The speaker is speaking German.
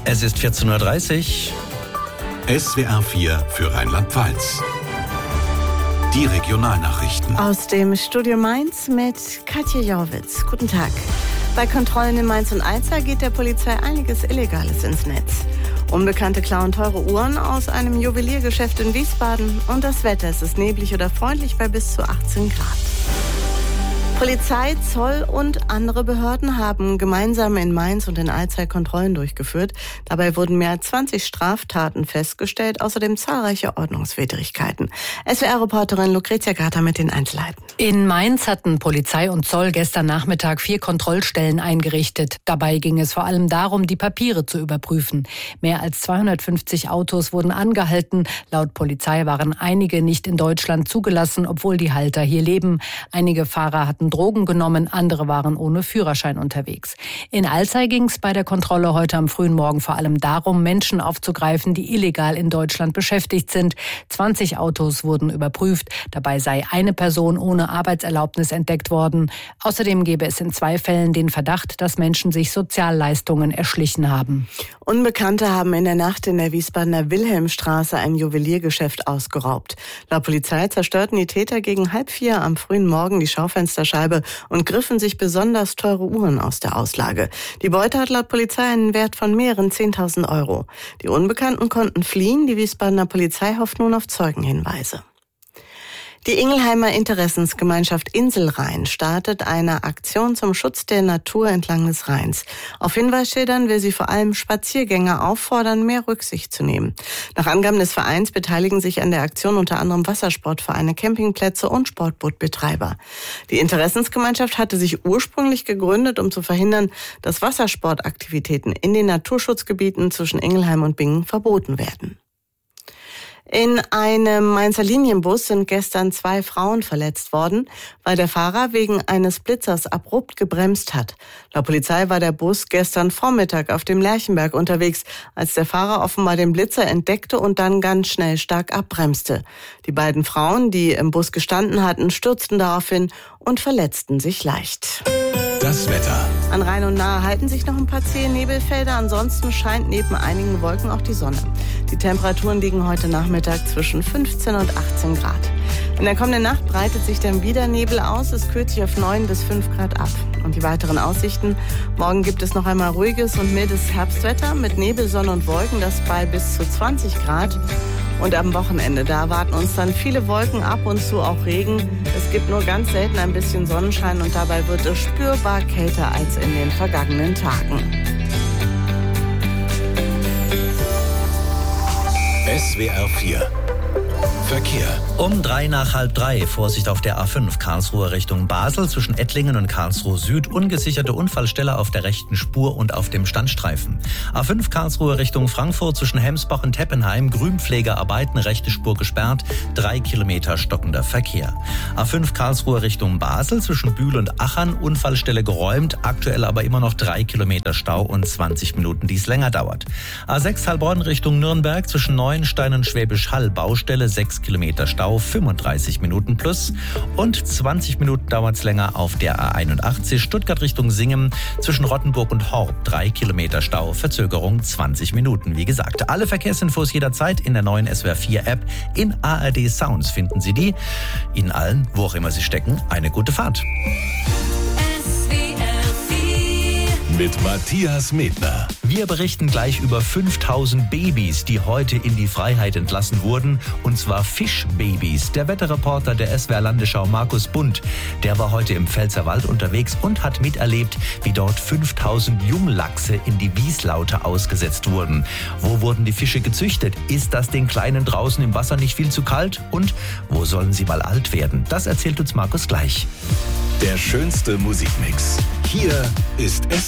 Es ist 14.30 Uhr. SWR 4 für Rheinland-Pfalz. Die Regionalnachrichten. Aus dem Studio Mainz mit Katja Jorwitz. Guten Tag. Bei Kontrollen in Mainz und Alzey geht der Polizei einiges Illegales ins Netz. Unbekannte klauen teure Uhren aus einem Juweliergeschäft in Wiesbaden. Und das Wetter, es ist neblig oder freundlich bei bis zu 18 Grad. Polizei, Zoll und andere Behörden haben gemeinsam in Mainz und in Alzey Kontrollen durchgeführt. Dabei wurden mehr als 20 Straftaten festgestellt, außerdem zahlreiche Ordnungswidrigkeiten. SWR-Reporterin Lucrezia Gatter mit den Einzelheiten. In Mainz hatten Polizei und Zoll gestern Nachmittag 4 Kontrollstellen eingerichtet. Dabei ging es vor allem darum, die Papiere zu überprüfen. Mehr als 250 Autos wurden angehalten. Laut Polizei waren einige nicht in Deutschland zugelassen, obwohl die Halter hier leben. Einige Fahrer hatten Drogen genommen, andere waren ohne Führerschein unterwegs. In Alzey ging es bei der Kontrolle heute am frühen Morgen vor allem darum, Menschen aufzugreifen, die illegal in Deutschland beschäftigt sind. 20 Autos wurden überprüft. Dabei sei eine Person ohne Arbeitserlaubnis entdeckt worden. Außerdem gäbe es in 2 Fällen den Verdacht, dass Menschen sich Sozialleistungen erschlichen haben. Unbekannte haben in der Nacht in der Wiesbadener Wilhelmstraße ein Juweliergeschäft ausgeraubt. Laut Polizei zerstörten die Täter gegen 3:30 am frühen Morgen die Schaufensterscheibe und griffen sich besonders teure Uhren aus der Auslage. Die Beute hat laut Polizei einen Wert von mehreren 10.000 Euro. Die Unbekannten konnten fliehen. Die Wiesbadener Polizei hofft nun auf Zeugenhinweise. Die Ingelheimer Interessensgemeinschaft Inselrhein startet eine Aktion zum Schutz der Natur entlang des Rheins. Auf Hinweisschildern will sie vor allem Spaziergänger auffordern, mehr Rücksicht zu nehmen. Nach Angaben des Vereins beteiligen sich an der Aktion unter anderem Wassersportvereine, Campingplätze und Sportbootbetreiber. Die Interessensgemeinschaft hatte sich ursprünglich gegründet, um zu verhindern, dass Wassersportaktivitäten in den Naturschutzgebieten zwischen Ingelheim und Bingen verboten werden. In einem Mainzer Linienbus sind gestern 2 Frauen verletzt worden, weil der Fahrer wegen eines Blitzers abrupt gebremst hat. Laut Polizei war der Bus gestern Vormittag auf dem Lerchenberg unterwegs, als der Fahrer offenbar den Blitzer entdeckte und dann ganz schnell stark abbremste. Die beiden Frauen, die im Bus gestanden hatten, stürzten daraufhin und verletzten sich leicht. Das Wetter. An Rhein und Nahe halten sich noch ein paar zähe Nebelfelder. Ansonsten scheint neben einigen Wolken auch die Sonne. Die Temperaturen liegen heute Nachmittag zwischen 15 und 18 Grad. In der kommenden Nacht breitet sich dann wieder Nebel aus. Es kühlt sich auf 9 bis 5 Grad ab. Und die weiteren Aussichten. Morgen gibt es noch einmal ruhiges und mildes Herbstwetter mit Nebel, Sonne und Wolken. Das bei bis zu 20 Grad. Und am Wochenende, da erwarten uns dann viele Wolken, ab und zu auch Regen. Es gibt nur ganz selten ein bisschen Sonnenschein und dabei wird es spürbar kälter als in den vergangenen Tagen. SWR 4 Verkehr. Um 2:45, Vorsicht auf der A5 Karlsruhe Richtung Basel zwischen Ettlingen und Karlsruhe Süd, ungesicherte Unfallstelle auf der rechten Spur und auf dem Standstreifen. A5 Karlsruhe Richtung Frankfurt zwischen Hemsbach und Teppenheim, Grünpflegearbeiten, rechte Spur gesperrt, 3 Kilometer stockender Verkehr. A5 Karlsruhe Richtung Basel zwischen Bühl und Achern, Unfallstelle geräumt, aktuell aber immer noch 3 Kilometer Stau und 20 Minuten, die es länger dauert. A6 Heilbronn Richtung Nürnberg zwischen Neuenstein und Schwäbisch Hall, Baustelle, 6 Kilometer Stau, 35 Minuten plus und 20 Minuten dauert es länger auf der A81 Stuttgart Richtung Singen zwischen Rottenburg und Horb, 3 Kilometer Stau, Verzögerung 20 Minuten. Wie gesagt, alle Verkehrsinfos jederzeit in der neuen SWR 4 App. In ARD Sounds finden Sie die. Ihnen allen, wo auch immer Sie stecken, eine gute Fahrt. Mit Matthias Medner. Wir berichten gleich über 5000 Babys, die heute in die Freiheit entlassen wurden, und zwar Fischbabys. Der Wetterreporter der SWR Landesschau Markus Bund, der war heute im Pfälzerwald unterwegs und hat miterlebt, wie dort 5000 Junglachse in die Wieslaute ausgesetzt wurden. Wo wurden die Fische gezüchtet? Ist das den Kleinen draußen im Wasser nicht viel zu kalt? Und wo sollen sie mal alt werden? Das erzählt uns Markus gleich. Der schönste Musikmix. Hier ist